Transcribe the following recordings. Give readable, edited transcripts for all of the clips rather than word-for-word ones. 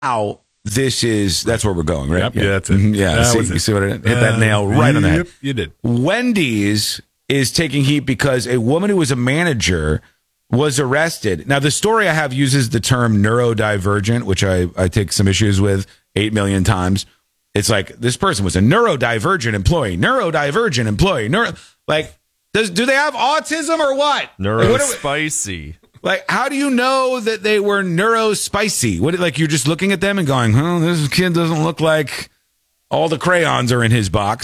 that's where we're going, right? Yep, yeah, that's it. Yeah, you see what I did? Hit that nail right on the head. Yep, you did. Wendy's is taking heat because a woman who was a manager was arrested. Now, the story I have uses the term neurodivergent, which I take some issues with 8 million times. It's like, this person was a neurodivergent employee. Do they have autism or what? Neurospicy. Like, how do you know that they were neurospicy? Like, you're just looking at them and going, this kid doesn't look like all the crayons are in his box.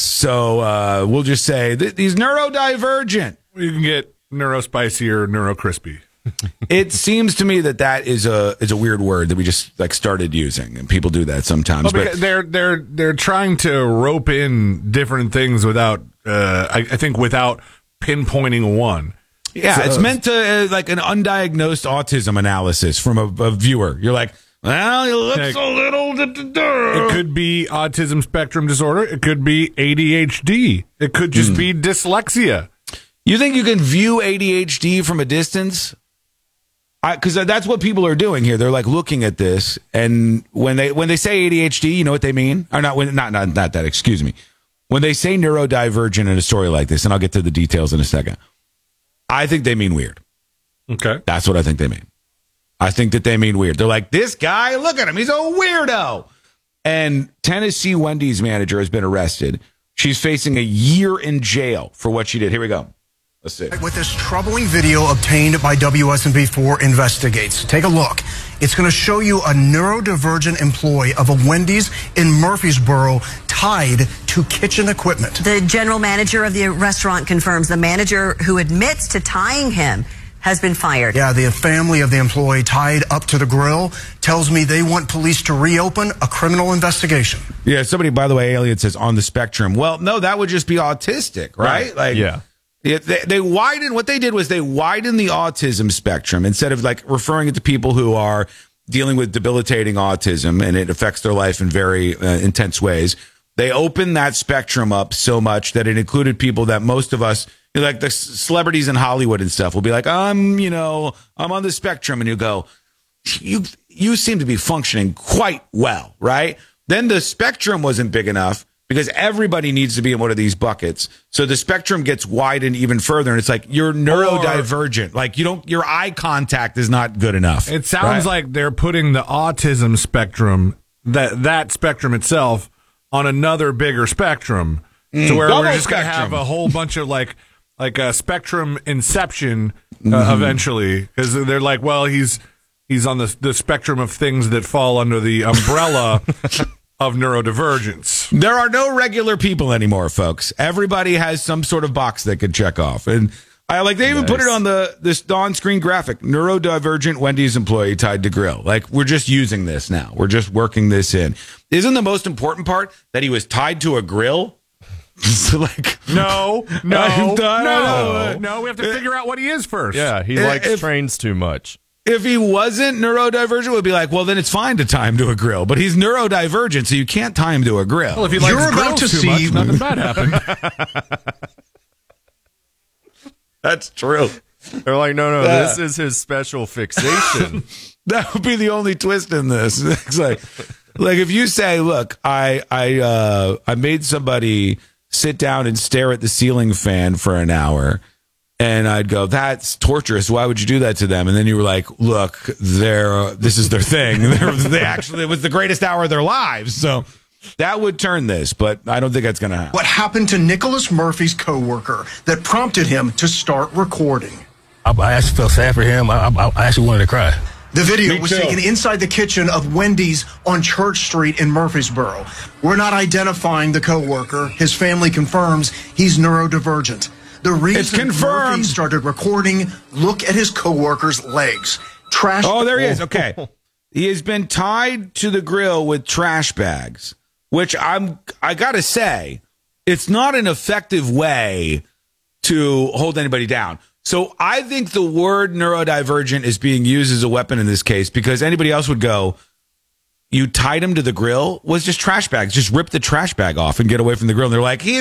So we'll just say that he's neurodivergent. You can get neurospicy or neurocrispy. It seems to me that is a weird word that we just like started using, and people do that sometimes. Well, but they're trying to rope in different things without, I think, without pinpointing one. Yeah, so it's meant to like an undiagnosed autism analysis from a viewer. You're like, well, he looks a little. It could be autism spectrum disorder. It could be ADHD. It could just be dyslexia. You think you can view ADHD from a distance? Because that's what people are doing here. They're like looking at this, and when they say ADHD, you know what they mean? Or not that. Excuse me. When they say neurodivergent in a story like this, and I'll get to the details in a second, I think they mean weird. Okay, that's what I think they mean. I think that they mean weird. They're like, this guy, look at him, he's a weirdo. And Tennessee Wendy's manager has been arrested. She's facing a year in jail for what she did. Here we go. Let's see. With this troubling video obtained by WSMV4 Investigates. Take a look. It's going to show you a neurodivergent employee of a Wendy's in Murfreesboro tied to kitchen equipment. The general manager of the restaurant confirms the manager who admits to tying him has been fired. Yeah, the family of the employee tied up to the grill tells me they want police to reopen a criminal investigation. Yeah, somebody, by the way, Alien says on the spectrum. Well, no, that would just be autistic, right? Like, yeah. They widened, what they did was they widened the autism spectrum instead of like referring it to people who are dealing with debilitating autism and it affects their life in very intense ways. They opened that spectrum up so much that it included people that most of us, like the celebrities in Hollywood and stuff, will be like, I'm on the spectrum. And you go, you seem to be functioning quite well, right? Then the spectrum wasn't big enough because everybody needs to be in one of these buckets. So the spectrum gets widened even further. And it's like, you're neurodivergent. Like your eye contact is not good enough. It sounds like they're putting the autism spectrum, that spectrum itself, on another bigger spectrum. So where we're just going to have a whole bunch of like a spectrum inception eventually. Because they're like, well, he's on the spectrum of things that fall under the umbrella of neurodivergence. There are no regular people anymore, folks. Everybody has some sort of box they could check off. And they even put it on this on-screen graphic. Neurodivergent Wendy's employee tied to grill. Like, we're just using this now. We're just working this in. Isn't the most important part that he was tied to a grill? No. We have to figure out what he is first. Yeah, he likes trains too much. If he wasn't neurodivergent, it would be like, well, then it's fine to tie him to a grill. But he's neurodivergent, so you can't tie him to a grill. Well, if he likes grills too much, nothing bad happened. That's true. They're like, no, this is his special fixation. That would be the only twist in this. It's like if you say, look, I made somebody sit down and stare at the ceiling fan for an hour. And I'd go, that's torturous. Why would you do that to them? And then you were like, look, this is their thing. It was the greatest hour of their lives. So that would turn this, but I don't think that's going to happen. What happened to Nicholas Murphy's coworker that prompted him to start recording? I actually felt sad for him. I actually wanted to cry. The video was taken inside the kitchen of Wendy's on Church Street in Murfreesboro. We're not identifying the coworker. His family confirms he's neurodivergent. The reason Murphy started recording, look at his coworker's legs. Oh, there he is. Okay. He has been tied to the grill with trash bags, which I got to say, it's not an effective way to hold anybody down. So I think the word neurodivergent is being used as a weapon in this case because anybody else would go, you tied him to the grill? Was just trash bags. Just rip the trash bag off and get away from the grill. And they're like, he's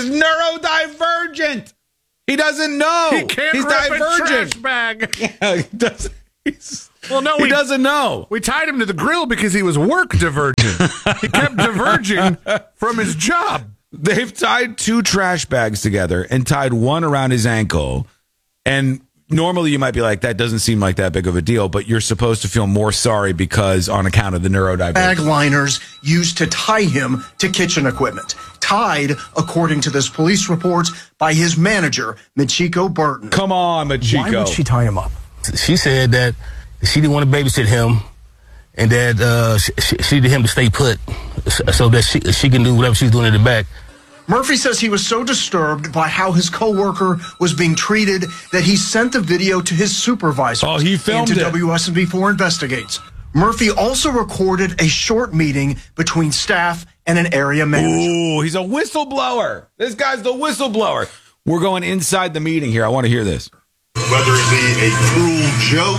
neurodivergent. He doesn't know. He can't He's rip divergent. a trash bag. Yeah, he doesn't. Well, no, he doesn't know. We tied him to the grill because he was work divergent. He kept diverging from his job. They've tied 2 trash bags together and tied one around his ankle. And normally you might be like, that doesn't seem like that big of a deal, but you're supposed to feel more sorry because on account of the neurodivergence. Bag liners used to tie him to kitchen equipment. Tied, according to this police report, by his manager, Michiko Burton. Come on, Michiko. Why would she tie him up? She said that she didn't want to babysit him and that she needed him to stay put so that she can do whatever she's doing in the back. Murphy says he was so disturbed by how his coworker was being treated that he sent the video to his supervisor. Oh, he filmed and it. to WSNV4 investigates. Murphy also recorded a short meeting between staff and an area manager. Ooh, he's a whistleblower. This guy's the whistleblower. We're going inside the meeting here. I want to hear this. Whether it be a cruel joke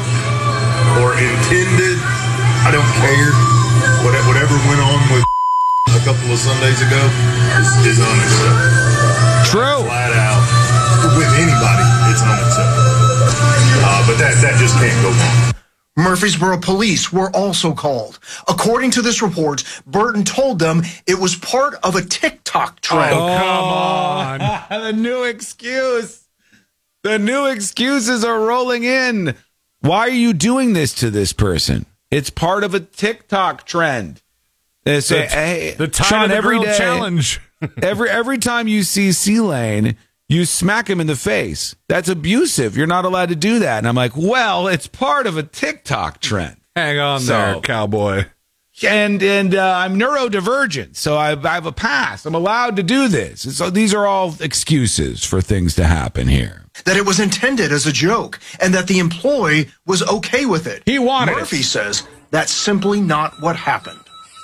or intended, I don't care. Whatever went on with a couple of Sundays ago is unacceptable. True. Flat out. With anybody, it's unacceptable. But that just can't go on. Murfreesboro police were also called. According to this report, Burton told them it was part of a TikTok trend. Oh, come on. The new excuse. The new excuses are rolling in. Why are you doing this to this person? It's part of a TikTok trend. They say, hey, the time Sean, of the every grill day, challenge. every time you see C-Lane, you smack him in the face. That's abusive. You're not allowed to do that. And I'm like, well, it's part of a TikTok trend. Hang on there, cowboy. And I'm neurodivergent, so I have a pass. I'm allowed to do this. And so these are all excuses for things to happen here. That it was intended as a joke and that the employee was okay with it. He wanted Murphy says that's simply not what happened.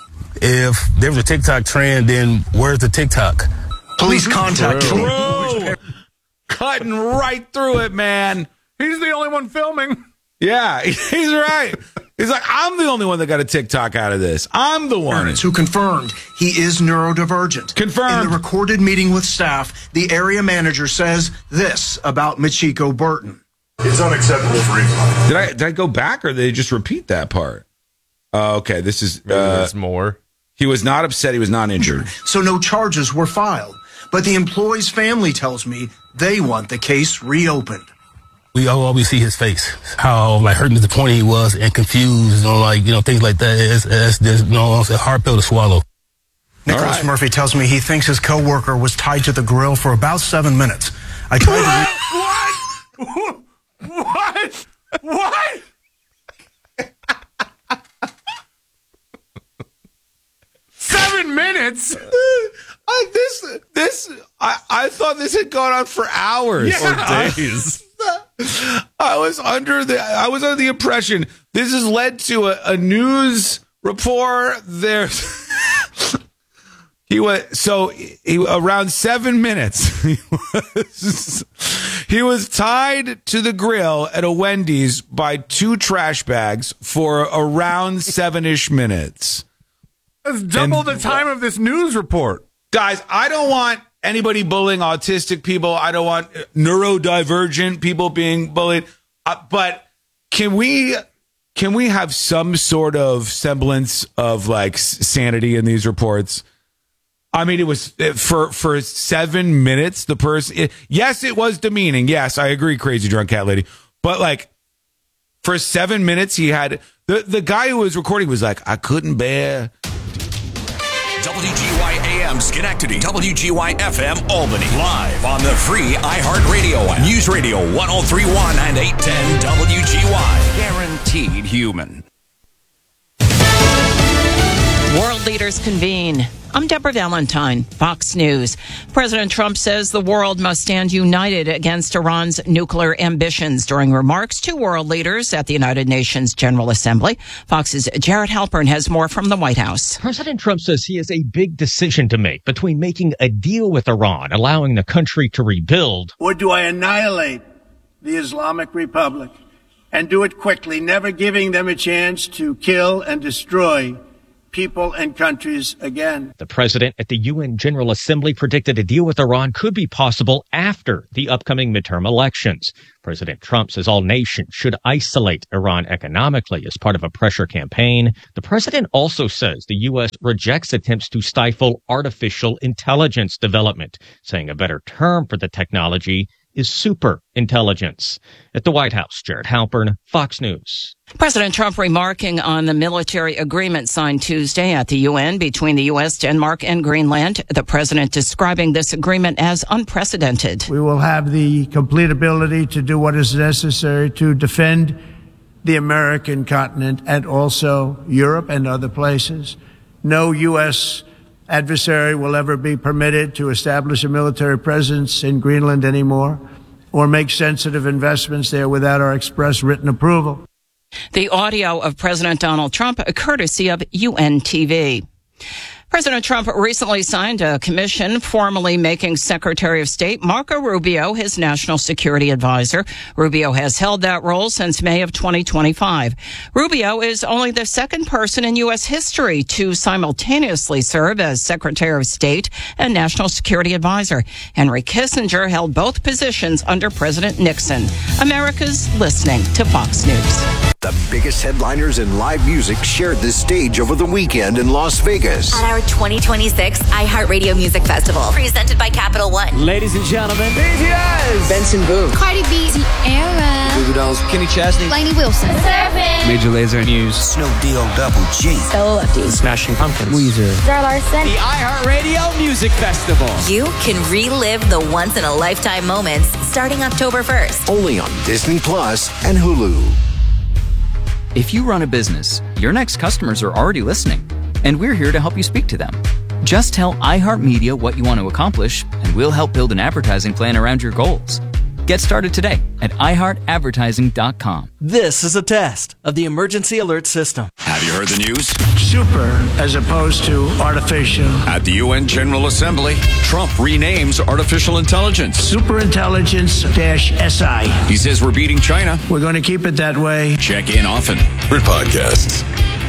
If there was a TikTok trend, then where's the TikTok? Police contact. True. Cutting right through it, man. He's the only one filming. Yeah, he's right. He's like, I'm the only one that got a TikTok out of this. I'm the one. Who confirmed he is neurodivergent. Confirmed. In the recorded meeting with staff, the area manager says this about Michiko Burton. It's unacceptable for anybody. Did I go back or did they just repeat that part? Okay, this is... there's more. He was not upset. He was not injured. So no charges were filed. But the employee's family tells me they want the case reopened. We always see his face, how hurt and disappointed he was and confused, things like that. It's a hard pill to swallow. Nicholas Murphy tells me he thinks his coworker was tied to the grill for about 7 minutes. I tried What? 7 minutes? I thought this had gone on for hours or days. I was under the impression this has led to a news report. Around 7 minutes he was tied to the grill at a Wendy's by 2 trash bags for around 7-ish minutes. That's double the time of this news report. Guys, I don't want anybody bullying autistic people. I don't want neurodivergent people being bullied. But can we have some sort of semblance of sanity in these reports? I mean, it was for 7 minutes. The person, yes, it was demeaning. Yes, I agree, crazy drunk cat lady. But for 7 minutes, he had the guy who was recording was like, I couldn't bear. WGY AM Schenectady, WGY FM Albany, live on the free iHeartRadio app. News Radio 103.1 and 810 WGY. Guaranteed human. World leaders convene. I'm Deborah Valentine, Fox News. President Trump says the world must stand united against Iran's nuclear ambitions during remarks to world leaders at the United Nations General Assembly. Fox's Jared Halpern has more from the White House. President Trump says he has a big decision to make between making a deal with Iran, allowing the country to rebuild. Or do I annihilate the Islamic Republic and do it quickly, never giving them a chance to kill and destroy people and countries again. The president at the UN General Assembly predicted a deal with Iran could be possible after the upcoming midterm elections. President Trump says all nations should isolate Iran economically as part of a pressure campaign. The president also says the U.S. rejects attempts to stifle artificial intelligence development, saying a better term for the technology is super intelligence. At the White House, Jared Halpern, Fox News. President Trump remarking on the military agreement signed Tuesday at the UN between the U.S., Denmark, and Greenland. The president describing this agreement as unprecedented. We will have the complete ability to do what is necessary to defend the American continent and also Europe and other places. No U.S. adversary will ever be permitted to establish a military presence in Greenland anymore or make sensitive investments there without our express written approval. The audio of President Donald Trump, courtesy of UN TV. President Trump recently signed a commission formally making Secretary of State Marco Rubio his national security advisor. Rubio has held that role since May of 2025. Rubio is only the second person in U.S. history to simultaneously serve as Secretary of State and National Security Advisor. Henry Kissinger held both positions under President Nixon. America's listening to Fox News. The biggest headliners in live music shared this stage over the weekend in Las Vegas. At our 2026 iHeartRadio Music Festival, presented by Capital One. Ladies and gentlemen, BTS, Benson Boone, Cardi B, Tierra, Goo Goo Dolls, Kenny Chesney, Lainey Wilson, Surfing, Major Lazer, News, Snoop D-O-Double-G, Stella Lefty, Smashing Pumpkins, Weezer, Zara Larson. The iHeartRadio Music Festival. You can relive the once-in-a-lifetime moments starting October 1st. Only on Disney Plus and Hulu. If you run a business, your next customers are already listening, and we're here to help you speak to them. Just tell iHeartMedia what you want to accomplish, and we'll help build an advertising plan around your goals. Get started today at iHeartAdvertising.com. This is a test of the emergency alert system. Have you heard the news? Super as opposed to artificial. At the UN General Assembly, Trump renames artificial intelligence Superintelligence-SI. He says we're beating China. We're going to keep it that way. Check in often for podcasts.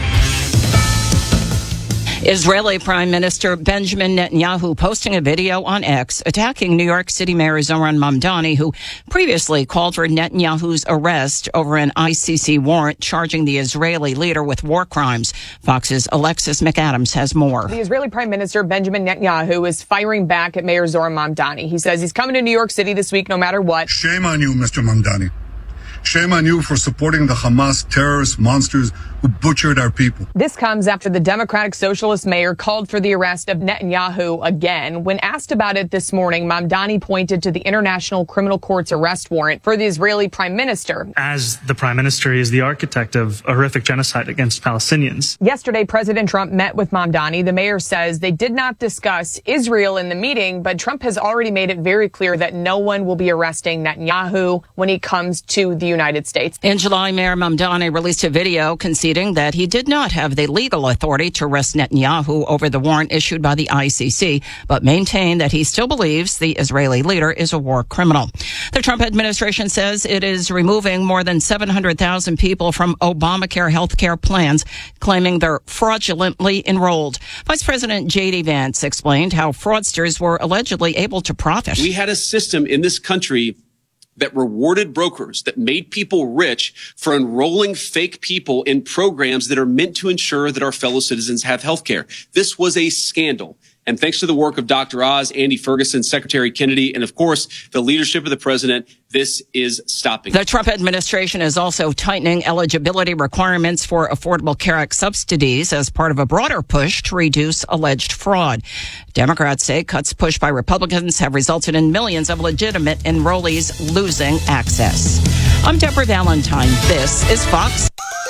Israeli Prime Minister Benjamin Netanyahu posting a video on X attacking New York City Mayor Zohran Mamdani, who previously called for Netanyahu's arrest over an ICC warrant charging the Israeli leader with war crimes. Fox's Alexis McAdams has more. The Israeli Prime Minister Benjamin Netanyahu is firing back at Mayor Zohran Mamdani. He says he's coming to New York City this week no matter what. Shame on you, Mr. Mamdani. Shame on you for supporting the Hamas terrorist monsters who butchered our people. This comes after the Democratic Socialist mayor called for the arrest of Netanyahu again. When asked about it this morning, Mamdani pointed to the International Criminal Court's arrest warrant for the Israeli prime minister. As the prime minister, he is the architect of a horrific genocide against Palestinians. Yesterday, President Trump met with Mamdani. The mayor says they did not discuss Israel in the meeting, but Trump has already made it very clear that no one will be arresting Netanyahu when he comes to the United States. In July, Mayor Mamdani released a video conceding that he did not have the legal authority to arrest Netanyahu over the warrant issued by the ICC, but maintained that he still believes the Israeli leader is a war criminal. The Trump administration says it is removing more than 700,000 people from Obamacare health care plans, claiming they're fraudulently enrolled. Vice President J.D. Vance explained how fraudsters were allegedly able to profit. We had a system in this country that rewarded brokers, that made people rich for enrolling fake people in programs that are meant to ensure that our fellow citizens have health care. This was a scandal. And thanks to the work of Dr. Oz, Andy Ferguson, Secretary Kennedy, and of course, the leadership of the president, this is stopping. The Trump administration is also tightening eligibility requirements for Affordable Care Act subsidies as part of a broader push to reduce alleged fraud. Democrats say cuts pushed by Republicans have resulted in millions of legitimate enrollees losing access. I'm Deborah Valentine. This is Fox.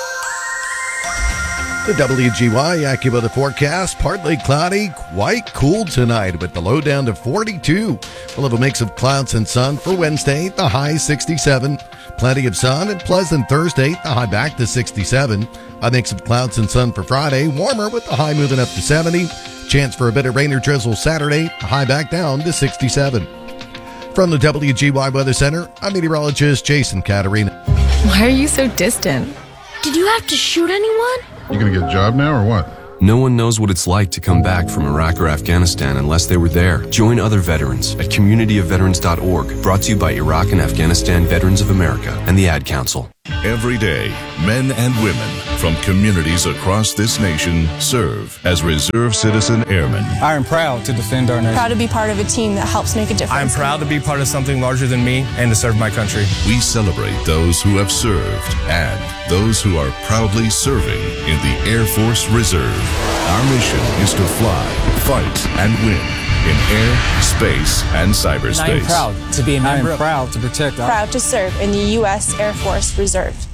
The WGY AccuWeather forecast, partly cloudy, quite cool tonight with the low down to 42. We'll have a mix of clouds and sun for Wednesday, the high 67. Plenty of sun and pleasant Thursday, the high back to 67. A mix of clouds and sun for Friday, warmer with the high moving up to 70. Chance for a bit of rain or drizzle Saturday, the high back down to 67. From the WGY Weather Center, I'm meteorologist Jason Caterina. Why are you so distant? Did you have to shoot anyone? You gonna get a job now or what? No one knows what it's like to come back from Iraq or Afghanistan unless they were there. Join other veterans at communityofveterans.org, brought to you by Iraq and Afghanistan Veterans of America and the Ad Council. Every day, men and women from communities across this nation serve as Reserve Citizen Airmen. I am proud to defend our nation. Proud to be part of a team that helps make a difference. I am proud to be part of something larger than me and to serve my country. We celebrate those who have served and those who are proudly serving in the Air Force Reserve. Our mission is to fly, fight, and win in air, space, and cyberspace. I am proud to be a member. I am proud to protect. Proud to serve in the U.S. Air Force Reserve.